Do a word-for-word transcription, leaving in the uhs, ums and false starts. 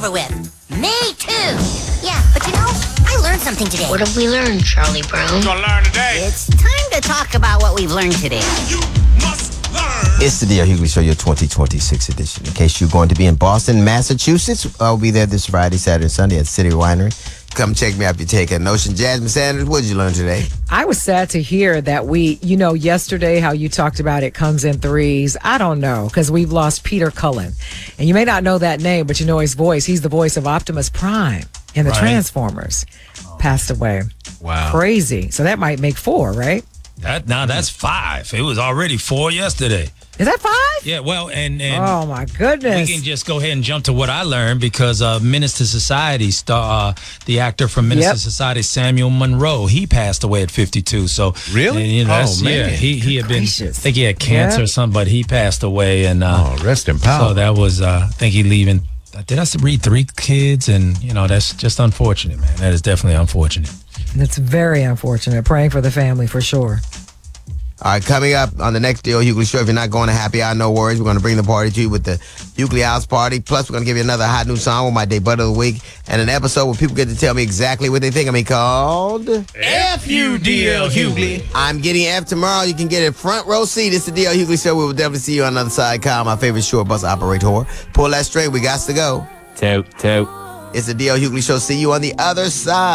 over with. Me too. Yeah, but you know, I learned something today. What have we learned, Charlie Brown? We're gonna learn today. It's time to talk about what we've learned today. You must learn. It's the D L Hughley Show, your twenty twenty-six edition. In case you're going to be in Boston, Massachusetts, I'll be there this Friday, Saturday, Sunday at City Winery. Come check me out if you take a notion. Jasmine Sanders, what did you learn today? I was sad to hear that we, you know, yesterday how you talked about it comes in threes. I don't know, because we've lost Peter Cullen. And you may not know that name, but you know his voice. He's the voice of Optimus Prime in the Right. Transformers. Passed away. Wow. Crazy. So that might make four, right? That, now that's five. It was already four yesterday. Is that five? Yeah, well, and, and Oh, my goodness. we can just go ahead and jump to what I learned because uh, Menace to Society star, uh, the actor from Menace Yep. to Society, Samuel Monroe, he passed away at fifty-two. So Really? and, you know, Oh, that's- man. Yeah, he he had been. gracious. I think he had cancer Yeah. or something, but he passed away, and uh, Oh, rest in power. so that was. Uh, I think he leaving. Did I read three kids? And you know, that's just unfortunate, man. That is definitely unfortunate. It's very unfortunate. Praying for the family for sure. All right, coming up on the next D L Hughley Show, if you're not going to happy hour, no worries. We're going to bring the party to you with the Hughley House Party. Plus, we're going to give you another hot new song with my debut of the week and an episode where people get to tell me exactly what they think of me called F U D L Hughley. I'm Getting F tomorrow. You can get a front row seat. It's the D L Hughley Show. We will definitely see you on the other side. Kyle, my favorite short bus operator. Pull that string. We got to go. Toot, toot. It's the D L Hughley Show. See you on the other side.